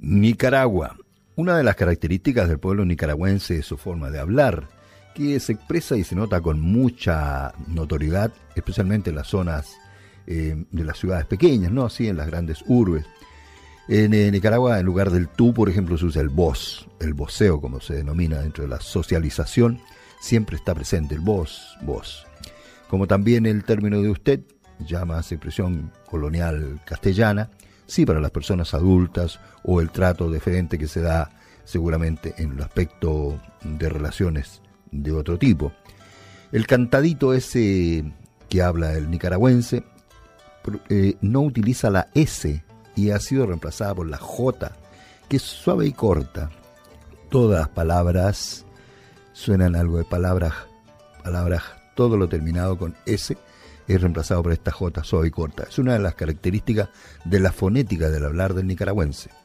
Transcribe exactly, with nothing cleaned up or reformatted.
Nicaragua. Una de las características del pueblo nicaragüense es su forma de hablar, que se expresa y se nota con mucha notoriedad, especialmente en las zonas eh, de las ciudades pequeñas, no así en las grandes urbes. En eh, Nicaragua, en lugar del tú, por ejemplo, se usa el vos, el voceo, como se denomina dentro de la socialización, siempre está presente el vos, vos. Como también el término de usted, ya más expresión colonial castellana, sí para las personas adultas, o el trato deferente que se da seguramente en el aspecto de relaciones de otro tipo. El cantadito ese que habla el nicaragüense eh, no utiliza la S y ha sido reemplazada por la J, que es suave y corta. Todas las palabras suenan algo de palabras, palabras, todo lo terminado con S es reemplazado por esta J suave y corta. Es una de las características de la fonética del hablar del nicaragüense.